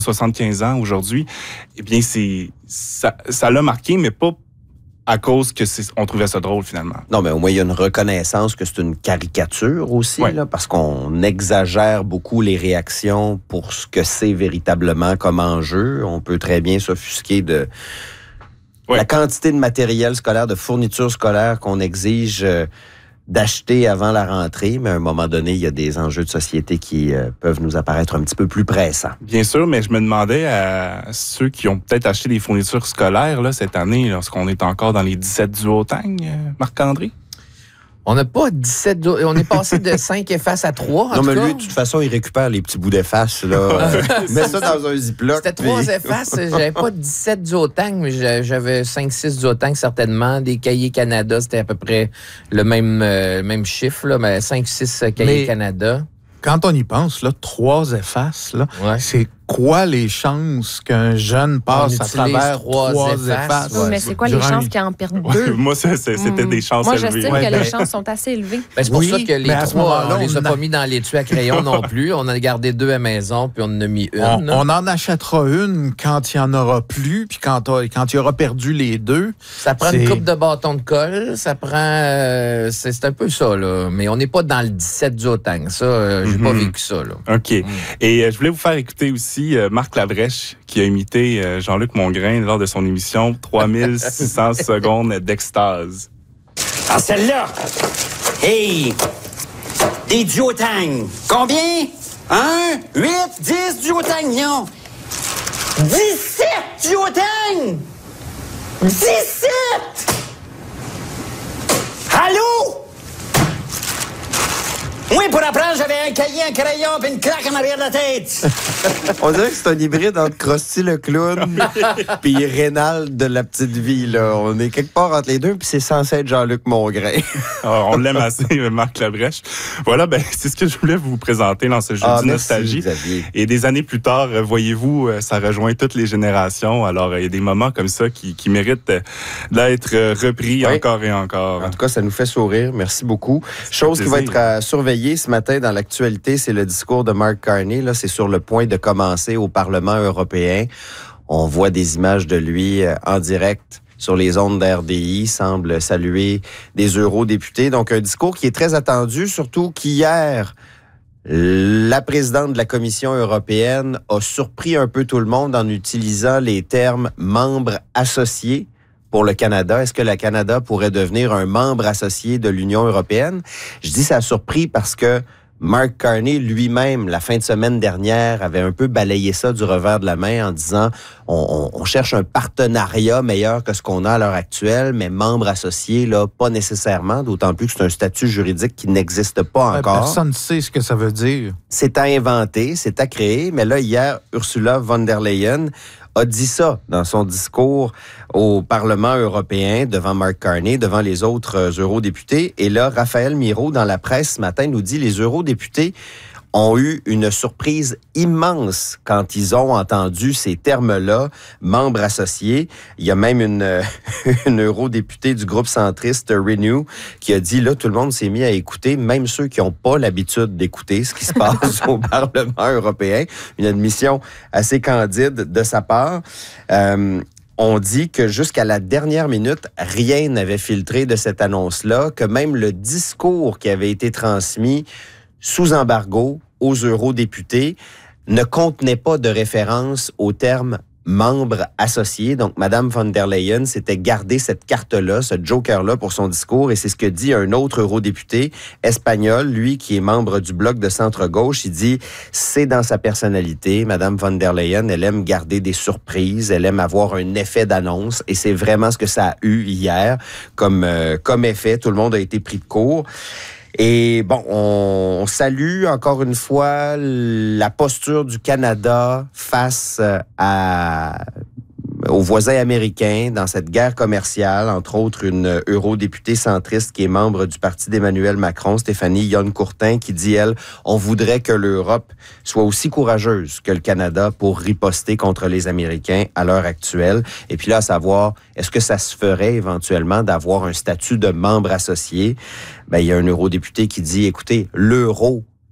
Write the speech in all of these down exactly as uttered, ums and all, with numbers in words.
soixante-quinze ans aujourd'hui, eh bien, c'est, ça, ça l'a marqué, mais pas à cause que c'est, on trouvait ça drôle, finalement. Non, mais au moins, il y a une reconnaissance que c'est une caricature aussi, ouais. là, parce qu'on exagère beaucoup les réactions pour ce que c'est véritablement comme enjeu. On peut très bien s'offusquer de ouais. la quantité de matériel scolaire, de fournitures scolaires qu'on exige euh, d'acheter avant la rentrée, mais à un moment donné, il y a des enjeux de société qui euh, peuvent nous apparaître un petit peu plus pressants. Bien sûr, mais je me demandais à ceux qui ont peut-être acheté des fournitures scolaires là, cette année, lorsqu'on est encore dans les dix-sept duotangs, euh, Marc-André? On n'a pas dix-sept... On est passé de cinq effaces à trois, en Non, mais cas. lui, de toute façon, il récupère les petits bouts d'effaces, là. Mets ça dans un ziploc. C'était trois puis... effaces. J'avais pas dix-sept duotangs, mais j'avais cinq six duotangs, certainement. Des cahiers Canada, c'était à peu près le même, euh, même chiffre, là, mais cinq six cahiers mais Canada. Quand on y pense, là, trois effaces, là, ouais. c'est quoi les chances qu'un jeune passe à travers trois, trois effaces? effaces oui, mais c'est quoi les chances qu'il en perde deux? Moi, c'est, c'est, c'était des chances Moi, élevées. j'estime ouais, que ben... les chances sont assez élevées. Ben, c'est pour oui, ça que les trois, on les a on pas a... mis dans l'étui à crayon non plus. On a gardé deux à la maison, puis on en a mis une. On, on en achètera une quand il n'y en aura plus, puis quand, quand il aura perdu les deux. Ça prend c'est... une coupe de bâton de colle, ça prend... Euh, c'est, c'est un peu ça, là. Mais on n'est pas dans le dix-sept duotang. Ça, euh, j'ai mm-hmm. pas vécu ça, là. OK. Mm. Et euh, je voulais vous faire écouter aussi euh, Marc Labrèche, qui a imité euh, Jean-Luc Mongrain lors de son émission trois mille six cents secondes d'extase. Ah, celle-là! Hey! Des duotangs! Combien? Un, huit, dix duotangs, non! dix-sept duotangs! dix-sept! Allô? Oui, pour apprendre, j'avais un cahier, un crayon puis une claque en arrière de la tête. On dirait que c'est un hybride entre Krusty le clown puis Rénal de La Petite Vie, là. On est quelque part entre les deux, puis c'est censé être Jean-Luc Mongrain. Alors, on l'aime assez, Marc Labrèche. Voilà, ben c'est ce que je voulais vous présenter dans ce jeu ah, du nostalgie. Xavier. Et des années plus tard, voyez-vous, ça rejoint toutes les générations. Alors, il y a des moments comme ça qui, qui méritent d'être repris oui. encore et encore. En tout cas, ça nous fait sourire. Merci beaucoup. Chose qui va être à surveiller ce matin dans l'actualité, c'est le discours de Mark Carney. Là, c'est sur le point de commencer au Parlement européen. On voit des images de lui en direct sur les ondes d'R D I, semble saluer des eurodéputés. Donc, un discours qui est très attendu, surtout qu'hier, la présidente de la Commission européenne a surpris un peu tout le monde en utilisant les termes « membres associés ». Pour le Canada, est-ce que le Canada pourrait devenir un membre associé de l'Union européenne? Je dis ça a surpris parce que Mark Carney lui-même, la fin de semaine dernière, avait un peu balayé ça du revers de la main en disant on, on, on cherche un partenariat meilleur que ce qu'on a à l'heure actuelle, mais membre associé, là, pas nécessairement, d'autant plus que c'est un statut juridique qui n'existe pas encore. Personne ne sait ce que ça veut dire. C'est à inventer, c'est à créer, mais là, hier, Ursula von der Leyen a dit ça dans son discours au Parlement européen devant Mark Carney, devant les autres euh, eurodéputés. Et là, Raphaël Miro, dans la presse ce matin, nous dit les eurodéputés ont eu une surprise immense quand ils ont entendu ces termes-là, membres associés. Il y a même une, une eurodéputée du groupe centriste Renew qui a dit, là, tout le monde s'est mis à écouter, même ceux qui n'ont pas l'habitude d'écouter ce qui se passe au Parlement européen. Une admission assez candide de sa part. Euh, On dit que jusqu'à la dernière minute, rien n'avait filtré de cette annonce-là, que même le discours qui avait été transmis sous embargo aux eurodéputés ne contenait pas de référence au terme membre associé. Donc, Mme von der Leyen s'était gardé cette carte-là, ce joker-là pour son discours, et c'est ce que dit un autre eurodéputé espagnol, lui qui est membre du bloc de centre-gauche. Il dit, c'est dans sa personnalité. Mme von der Leyen, elle aime garder des surprises, elle aime avoir un effet d'annonce, et c'est vraiment ce que ça a eu hier comme, euh, comme effet. Tout le monde a été pris de court. Et bon, on salue encore une fois la posture du Canada face à, aux voisins américains dans cette guerre commerciale, entre autres une eurodéputée centriste qui est membre du parti d'Emmanuel Macron, Stéphanie Yonne-Courtin, qui dit, elle, on voudrait que l'Europe soit aussi courageuse que le Canada pour riposter contre les Américains à l'heure actuelle. Et puis là, à savoir, est-ce que ça se ferait éventuellement d'avoir un statut de membre associé? Ben, il y a un eurodéputé qui dit, écoutez, l'euro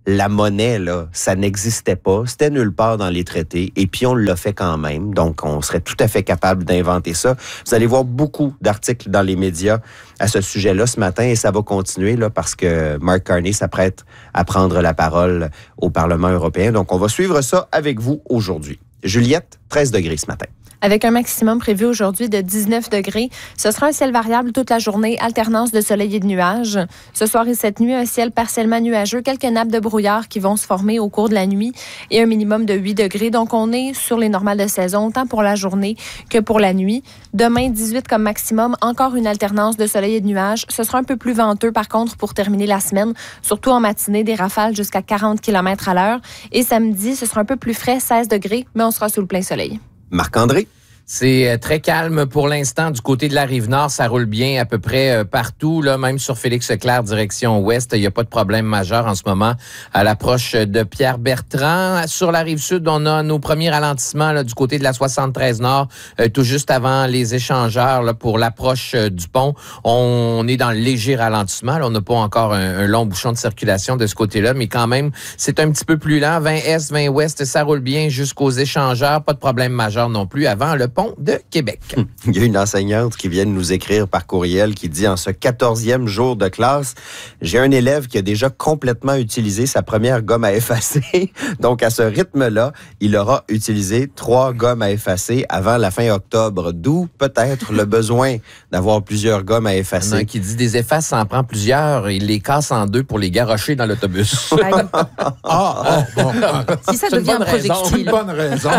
la monnaie, là, ça n'existait pas. C'était nulle part dans les traités. Et puis, on l'a fait quand même. Donc, on serait tout à fait capable d'inventer ça. Vous allez voir beaucoup d'articles dans les médias à ce sujet-là ce matin et ça va continuer là, parce que Mark Carney s'apprête à prendre la parole au Parlement européen. Donc, on va suivre ça avec vous aujourd'hui. Juliette, treize degrés ce matin. Avec un maximum prévu aujourd'hui de dix-neuf degrés. Ce sera un ciel variable toute la journée, alternance de soleil et de nuages. Ce soir et cette nuit, un ciel partiellement nuageux, quelques nappes de brouillard qui vont se former au cours de la nuit et un minimum de huit degrés. Donc, on est sur les normales de saison, tant pour la journée que pour la nuit. Demain, dix-huit comme maximum, encore une alternance de soleil et de nuages. Ce sera un peu plus venteux, par contre, pour terminer la semaine, surtout en matinée, des rafales jusqu'à quarante kilomètres à l'heure. Et samedi, ce sera un peu plus frais, seize degrés, mais on sera sous le plein soleil. Marc-André? C'est très calme pour l'instant. Du côté de la Rive-Nord, ça roule bien à peu près partout. Là, même sur Félix-Leclerc, direction ouest, il n'y a pas de problème majeur en ce moment à l'approche de Pierre-Bertrand. Sur la Rive-Sud, on a nos premiers ralentissements là, du côté de la soixante-treize Nord, euh, tout juste avant les échangeurs là, pour l'approche euh, du pont. On est dans le léger ralentissement. Là, on n'a pas encore un, un long bouchon de circulation de ce côté-là, mais quand même, c'est un petit peu plus lent. vingt Est, vingt Ouest, ça roule bien jusqu'aux échangeurs. Pas de problème majeur non plus avant le pont de Québec. Il y a une enseignante qui vient de nous écrire par courriel qui dit en ce quatorzième jour de classe, j'ai un élève qui a déjà complètement utilisé sa première gomme à effacer. Donc, à ce rythme-là, il aura utilisé trois gommes à effacer avant la fin octobre. D'où peut-être le besoin d'avoir plusieurs gommes à effacer. Il y en a qui dit des effaces, ça en prend plusieurs. Il les casse en deux pour les garrocher dans l'autobus. ah, ah, bon. Si ça devient un projectile. C'est une bonne raison.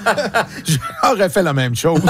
J'aurais fait la même chose.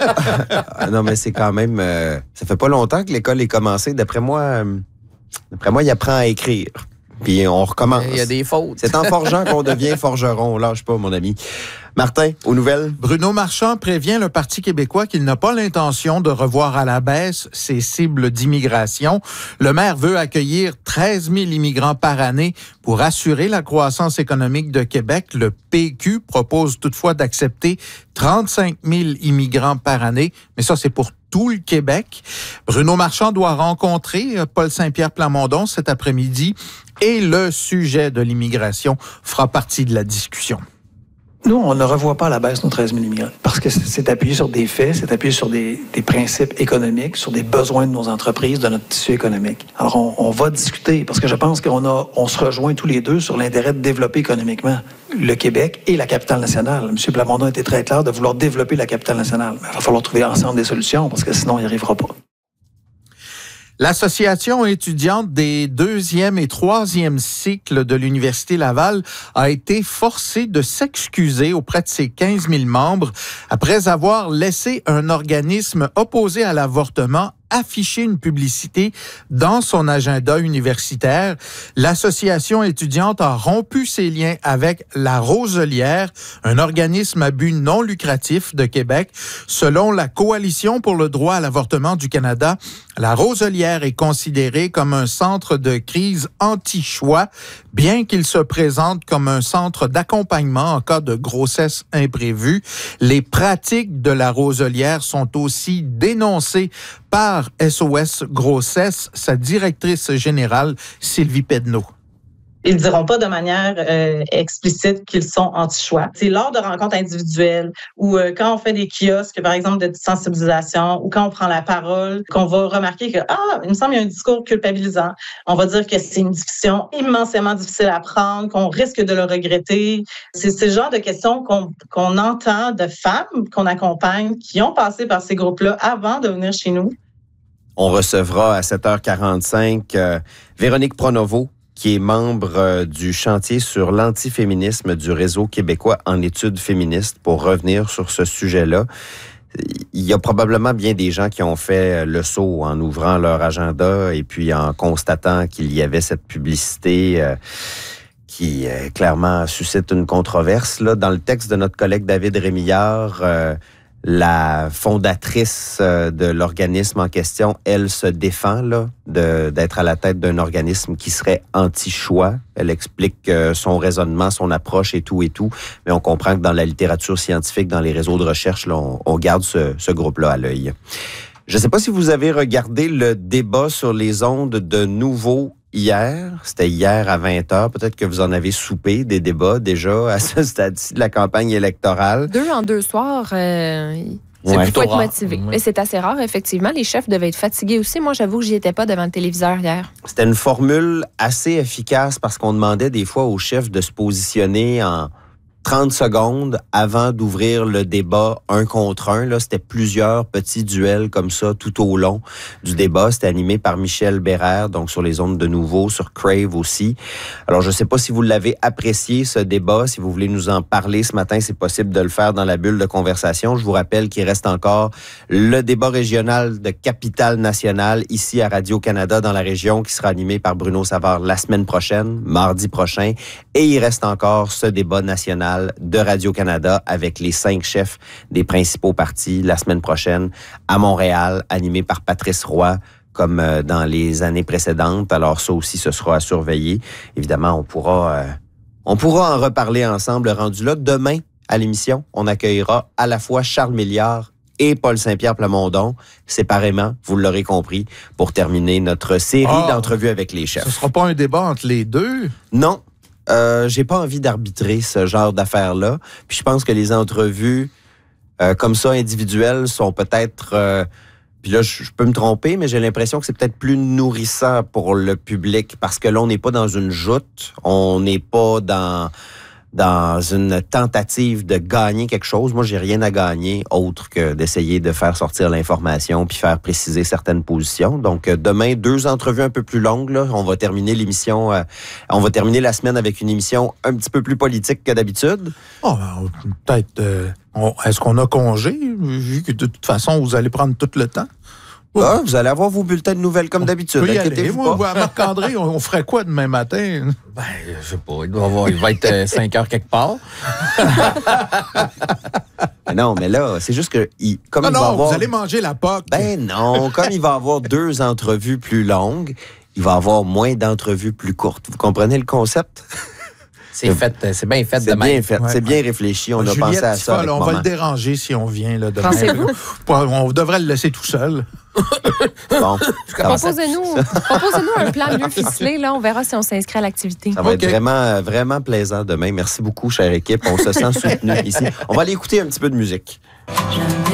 Non, mais c'est quand même... Euh, ça fait pas longtemps que l'école est commencée. D'après moi, euh, d'après moi, il apprend à écrire. Puis on recommence. Il y a des fautes. C'est en forgeant qu'on devient forgeron. Lâche pas, mon ami. Martin, aux nouvelles. Bruno Marchand prévient le Parti québécois qu'il n'a pas l'intention de revoir à la baisse ses cibles d'immigration. Le maire veut accueillir treize mille immigrants par année pour assurer la croissance économique de Québec. Le P Q propose toutefois d'accepter trente-cinq mille immigrants par année, mais ça, c'est pour tout le Québec. Bruno Marchand doit rencontrer Paul Saint-Pierre Plamondon cet après-midi et le sujet de l'immigration fera partie de la discussion. Nous, on ne revoit pas à la baisse nos treize mille immigrants parce que c'est appuyé sur des faits, c'est appuyé sur des, des principes économiques, sur des besoins de nos entreprises, de notre tissu économique. Alors, on, on va discuter parce que je pense qu'on a, on se rejoint tous les deux sur l'intérêt de développer économiquement le Québec et la capitale nationale. M. Plamondon était très clair de vouloir développer la capitale nationale. Mais il va falloir trouver ensemble des solutions parce que sinon, il n'y arrivera pas. L'association étudiante des deuxième et troisième cycles de l'Université Laval a été forcée de s'excuser auprès de ses quinze mille membres après avoir laissé un organisme opposé à l'avortement afficher une publicité dans son agenda universitaire. L'association étudiante a rompu ses liens avec La Roselière, un organisme à but non lucratif de Québec. Selon la Coalition pour le droit à l'avortement du Canada, La Roselière est considérée comme un centre de crise anti-choix, bien qu'il se présente comme un centre d'accompagnement en cas de grossesse imprévue. Les pratiques de La Roselière sont aussi dénoncées par S O S Grossesse, sa directrice générale, Sylvie Pedneau. Ils ne diront pas de manière euh, explicite qu'ils sont anti-choix. C'est lors de rencontres individuelles ou euh, quand on fait des kiosques, par exemple, de sensibilisation ou quand on prend la parole, qu'on va remarquer que, ah, il me semble qu'il y a un discours culpabilisant. On va dire que c'est une discussion immensément difficile à prendre, qu'on risque de le regretter. C'est ce genre de questions qu'on, qu'on entend de femmes qu'on accompagne qui ont passé par ces groupes-là avant de venir chez nous. On recevra à sept heures quarante-cinq euh, Véronique Pronovo, qui est membre euh, du chantier sur l'antiféminisme du Réseau québécois en études féministes, pour revenir sur ce sujet-là. Il y a probablement bien des gens qui ont fait le saut en ouvrant leur agenda et puis en constatant qu'il y avait cette publicité euh, qui euh, clairement suscite une controverse. Là, dans le texte de notre collègue David Rémillard, euh, la fondatrice de l'organisme en question, elle se défend là, de, d'être à la tête d'un organisme qui serait anti-choix. Elle explique son raisonnement, son approche et tout et tout. Mais on comprend que dans la littérature scientifique, dans les réseaux de recherche, là, on, on garde ce, ce groupe-là à l'œil. Je ne sais pas si vous avez regardé le débat sur les ondes de Nouveau hier. C'était hier à vingt heures. Peut-être que vous en avez soupé des débats déjà à ce stade-ci de la campagne électorale. Deux en deux soirs, euh, c'est Ouais. plutôt être rare. motivé. Ouais. Mais c'est assez rare, effectivement. Les chefs devaient être fatigués aussi. Moi, j'avoue que j'y étais pas devant le téléviseur hier. C'était une formule assez efficace parce qu'on demandait des fois aux chefs de se positionner en trente secondes avant d'ouvrir le débat un contre un. Là, c'était plusieurs petits duels comme ça tout au long du débat. C'était animé par Michel Bérère, donc sur les ondes de Nouveau, sur Crave aussi. Alors, je ne sais pas si vous l'avez apprécié, ce débat. Si vous voulez nous en parler ce matin, c'est possible de le faire dans la bulle de conversation. Je vous rappelle qu'il reste encore le débat régional de Capitale-Nationale ici à Radio-Canada dans la région qui sera animé par Bruno Savard la semaine prochaine, mardi prochain. Et il reste encore ce débat national de Radio-Canada avec les cinq chefs des principaux partis la semaine prochaine à Montréal, animé par Patrice Roy, comme euh, dans les années précédentes. Alors ça aussi, ce sera à surveiller. Évidemment, on pourra, euh, on pourra en reparler ensemble rendu là. Demain, à l'émission, on accueillera à la fois Charles Milliard et Paul Saint-Pierre Plamondon, séparément, vous l'aurez compris, pour terminer notre série Ah, d'entrevues avec les chefs. Ce ne sera pas un débat entre les deux? Non. Euh, j'ai pas envie d'arbitrer ce genre d'affaires-là. Puis je pense que les entrevues euh, comme ça, individuelles, sont peut-être... Euh, puis là, je, je peux me tromper, mais j'ai l'impression que c'est peut-être plus nourrissant pour le public parce que là, on n'est pas dans une joute, on n'est pas dans... dans une tentative de gagner quelque chose. Moi, j'ai rien à gagner autre que d'essayer de faire sortir l'information puis faire préciser certaines positions. Donc, euh, demain, deux entrevues un peu plus longues. Là. On va terminer l'émission, euh, on va terminer la semaine avec une émission un petit peu plus politique que d'habitude. Oh, ben, peut-être... Euh, on, est-ce qu'on a congé, vu que de toute façon, vous allez prendre tout le temps? Ah, vous allez avoir vos bulletins de nouvelles comme d'habitude. Oui, allez. Inquiétez-vous Moi, pas. Marc-André, on, on ferait quoi demain matin? Ben, je sais pas. Il, doit avoir, il va être euh, cinq heures quelque part. Non, mais là, c'est juste que... Il, comme Non, il va non, avoir... vous allez manger la P O C. Ben non, comme il va avoir deux entrevues plus longues, il va avoir moins d'entrevues plus courtes. Vous comprenez le concept? C'est fait, c'est bien fait C'est demain. bien fait, Ouais, c'est ouais. bien réfléchi. On a Juliette pensé à ça Tiffol, avec on va maman. le déranger si on vient là, demain. Pensez-vous? On devrait le laisser tout seul. Bon, ça va, Proposez-nous, proposez-nous un plan mieux ficelé. Là, on verra si on s'inscrit à l'activité. ça va OK. être vraiment, vraiment plaisant demain. Merci beaucoup, chère équipe. On se sent soutenu ici. On va aller écouter un petit peu de musique.